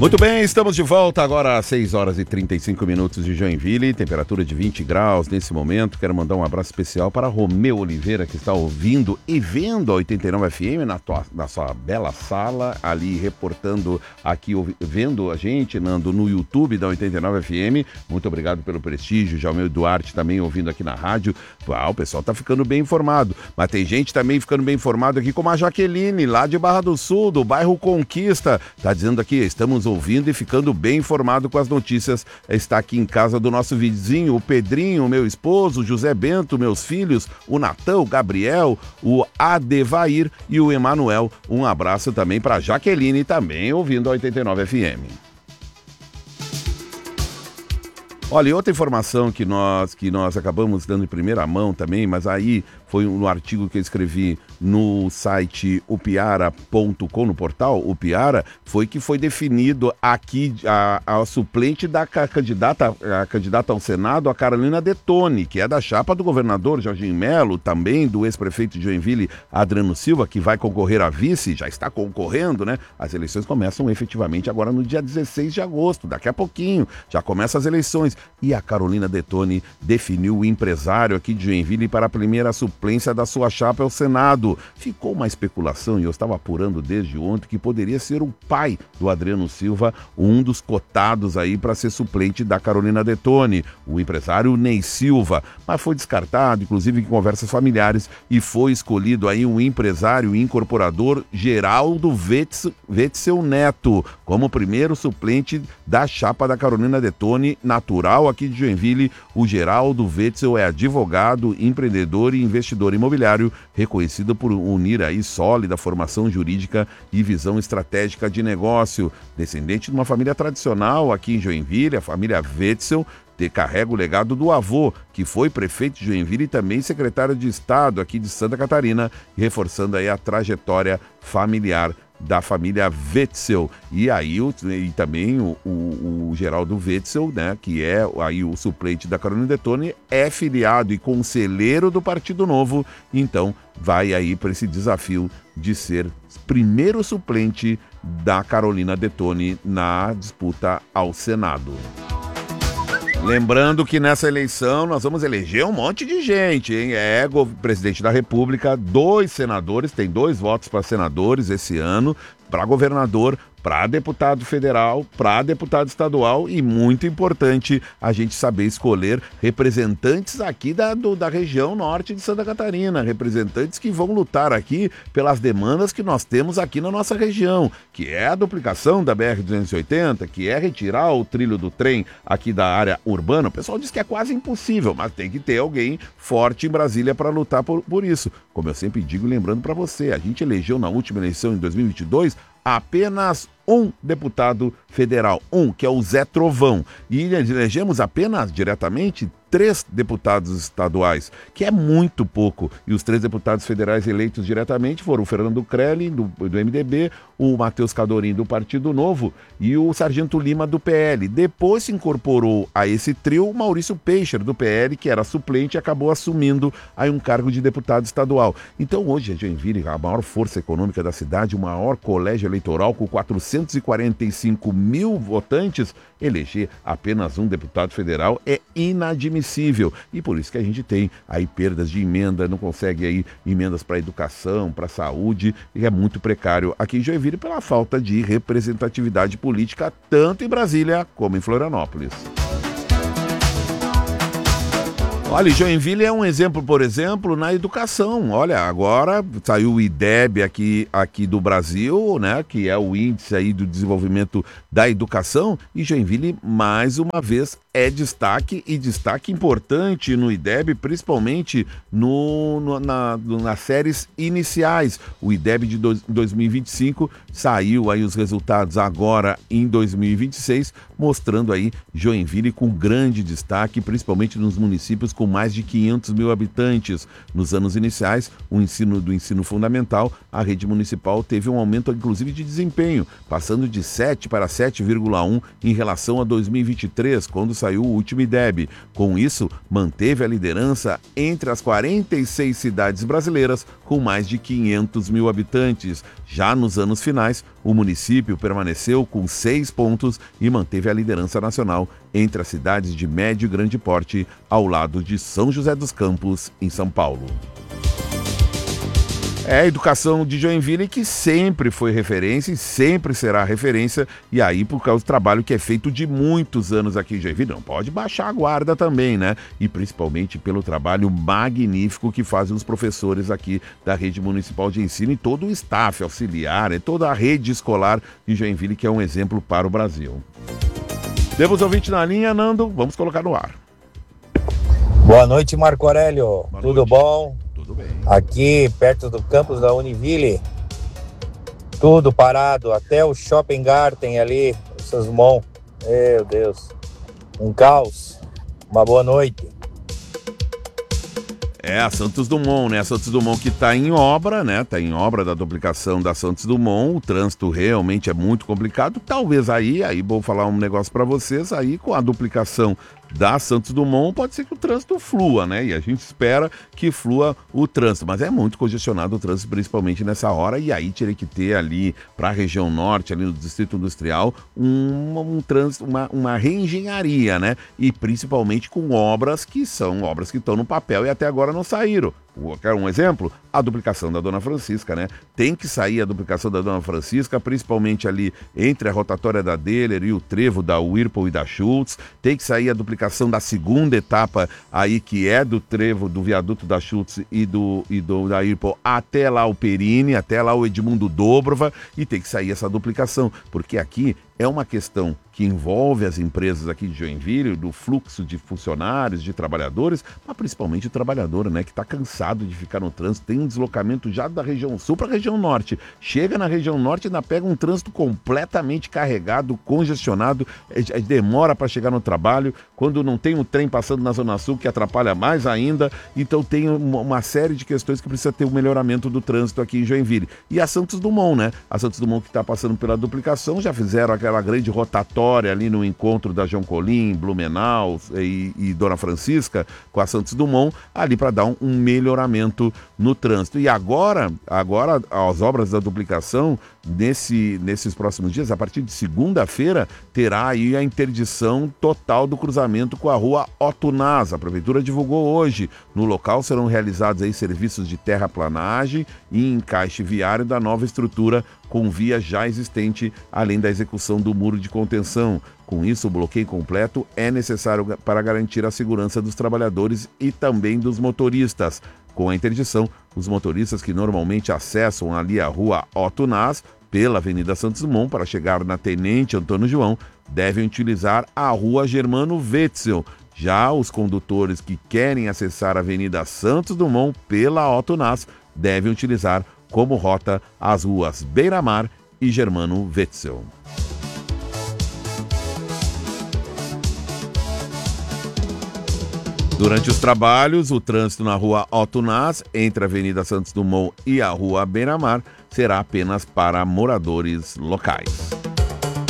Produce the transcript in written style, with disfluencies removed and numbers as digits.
Muito bem, estamos de volta agora às 6 horas e 35 minutos de Joinville, temperatura de 20 graus nesse momento. Quero mandar um abraço especial para Romeu Oliveira, que está ouvindo e vendo a 89 FM na sua bela sala, ali reportando aqui, vendo a gente, Nando, no YouTube da 89 FM. Muito obrigado pelo prestígio. Já o meu Duarte também ouvindo aqui na rádio. O pessoal está ficando bem informado, mas tem gente também ficando bem informado aqui, como a Jaqueline, lá de Barra do Sul, do bairro Conquista. Está dizendo aqui, estamos ouvindo e ficando bem informado com as notícias. Está aqui em casa do nosso vizinho, o Pedrinho, meu esposo, José Bento, meus filhos, o Natan, o Gabriel, o Adevair e o Emanuel. Um abraço também para Jaqueline, também ouvindo a 89 FM. Olha, e outra informação que nós acabamos dando em primeira mão também, mas aí foi um artigo que eu escrevi no site upiara.com, no portal Upiara, foi que foi definido aqui a suplente da candidata ao Senado, a Carolina Detoni, que é da chapa do governador Jorginho Melo, também do ex-prefeito de Joinville, Adriano Silva, que vai concorrer a vice, já está concorrendo, né? As eleições começam efetivamente agora no dia 16 de agosto, daqui a pouquinho, já começam as eleições. E a Carolina Detoni definiu o empresário aqui de Joinville para a primeira suplência da sua chapa ao Senado. Ficou uma especulação, e eu estava apurando desde ontem, que poderia ser o pai do Adriano Silva, um dos cotados aí para ser suplente da Carolina Detoni, o empresário Ney Silva. Mas foi descartado, inclusive em conversas familiares, e foi escolhido aí um empresário incorporador, Geraldo Wetzel Neto, como primeiro suplente da chapa da Carolina Detoni, natural aqui de Joinville. O Geraldo Wetzel é advogado, empreendedor e investidor imobiliário, reconhecido por unir aí sólida formação jurídica e visão estratégica de negócio. Descendente de uma família tradicional aqui em Joinville, a família Wetzel carrega o legado do avô, que foi prefeito de Joinville e também secretário de Estado aqui de Santa Catarina, reforçando aí a trajetória familiar da família Wetzel. E aí também o Geraldo Wetzel, né, que é aí o suplente da Carolina Detoni, é filiado e conselheiro do Partido Novo, então vai aí para esse desafio de ser primeiro suplente da Carolina Detoni na disputa ao Senado. Lembrando que nessa eleição nós vamos eleger um monte de gente, hein? Presidente da República, 2 senadores, tem 2 votos para senadores esse ano, para governador, para deputado federal, para deputado estadual, e muito importante a gente saber escolher representantes aqui da região norte de Santa Catarina, representantes que vão lutar aqui pelas demandas que nós temos aqui na nossa região, que é a duplicação da BR-280, que é retirar o trilho do trem aqui da área urbana. O pessoal diz que é quase impossível, mas tem que ter alguém forte em Brasília para lutar por isso. Como eu sempre digo, lembrando para você, a gente elegeu na última eleição em 2022 apenas um deputado federal, que é o Zé Trovão, e elegemos apenas diretamente 3 deputados estaduais, que é muito pouco, e os 3 deputados federais eleitos diretamente foram o Fernando Crelli, do MDB, o Matheus Cadorim, do Partido Novo, e o Sargento Lima, do PL. Depois se incorporou a esse trio o Maurício Peixer, do PL, que era suplente e acabou assumindo aí um cargo de deputado estadual. Então hoje a Joinville, a maior força econômica da cidade, o maior colégio eleitoral com 445 mil votantes, eleger apenas um deputado federal é inadmissível. E por isso que a gente tem aí perdas de emenda, não consegue aí emendas para educação, para saúde, e é muito precário aqui em Joinville pela falta de representatividade política, tanto em Brasília como em Florianópolis. Olha, Joinville é um exemplo, por exemplo, na educação. Olha, agora saiu o IDEB aqui do Brasil, né, que é o índice aí do desenvolvimento da educação, e Joinville, mais uma vez, é destaque, e destaque importante no IDEB, principalmente nas séries iniciais. O IDEB de 2025 saiu aí os resultados agora em 2026, mostrando aí Joinville com grande destaque, principalmente nos municípios com mais de 500 mil habitantes. Nos anos iniciais, do ensino fundamental, a rede municipal teve um aumento, inclusive, de desempenho, passando de 7 para 7,1 em relação a 2023, quando saiu o último IDEB. Com isso, manteve a liderança entre as 46 cidades brasileiras com mais de 500 mil habitantes. Já nos anos finais, o município permaneceu com 6 pontos e manteve a liderança nacional entre as cidades de médio e grande porte, ao lado de São José dos Campos, em São Paulo. É a educação de Joinville que sempre foi referência e sempre será referência, e aí por causa do trabalho que é feito de muitos anos aqui em Joinville, não pode baixar a guarda também, né? E principalmente pelo trabalho magnífico que fazem os professores aqui da rede municipal de ensino e todo o staff auxiliar, toda a rede escolar de Joinville, que é um exemplo para o Brasil. Temos ouvinte na linha, Nando, vamos colocar no ar. Boa noite, Marco Aurélio. Boa Tudo noite. bom? Tudo bem. Aqui perto do campus da Univille, tudo parado, até o Shopping Garden ali, o Sasmon. Meu Deus, um caos. Uma boa noite. É a Santos Dumont, né? A Santos Dumont que está em obra, né? Está em obra da duplicação da Santos Dumont. O trânsito realmente é muito complicado. Talvez aí vou falar um negócio para vocês, aí com a duplicação da Santos Dumont, pode ser que o trânsito flua, né? E a gente espera que flua o trânsito, mas é muito congestionado o trânsito, principalmente nessa hora, e aí teria que ter ali para a região norte, ali no Distrito Industrial, um trânsito, uma reengenharia, né? E principalmente com obras que estão no papel e até agora não saíram. Quer um exemplo? A duplicação da Dona Francisca, né? Tem que sair a duplicação da Dona Francisca, principalmente ali entre a rotatória da Deller e o trevo da Whirlpool e da Schultz. Tem que sair a duplicação da segunda etapa aí, que é do trevo do viaduto da Schultz e da Whirlpool até lá o Perini, até lá o Edmundo Dobrova, e tem que sair essa duplicação, porque aqui é uma questão que envolve as empresas aqui de Joinville, do fluxo de funcionários, de trabalhadores, mas principalmente o trabalhador, né, que está cansado de ficar no trânsito, tem um deslocamento já da região sul para a região norte. Chega na região norte e ainda pega um trânsito completamente carregado, congestionado, demora para chegar no trabalho, quando não tem um trem passando na Zona Sul, que atrapalha mais ainda. Então tem uma série de questões que precisa ter um melhoramento do trânsito aqui em Joinville. E a Santos Dumont, né? A Santos Dumont que está passando pela duplicação, já fizeram aquela grande rotatória ali no encontro da João Colim, Blumenau e Dona Francisca com a Santos Dumont, ali para dar um melhoramento no trânsito. E agora as obras da duplicação, nesses próximos dias, a partir de segunda-feira, terá aí a interdição total do cruzamento com a rua Otunás. A Prefeitura divulgou hoje. No local serão realizados aí serviços de terraplanagem e encaixe viário da nova estrutura com via já existente, além da execução do muro de contenção. Com isso, o bloqueio completo é necessário para garantir a segurança dos trabalhadores e também dos motoristas. Com a interdição, os motoristas que normalmente acessam ali a rua Otunás pela Avenida Santos Dumont para chegar na Tenente Antônio João devem utilizar a rua Germano Wetzel. Já os condutores que querem acessar a Avenida Santos Dumont pela Otunás devem utilizar como rota as ruas Beira-Mar e Germano Wetzel. Durante os trabalhos, o trânsito na rua Otunás, entre a Avenida Santos Dumont e a rua Beira-Mar, será apenas para moradores locais.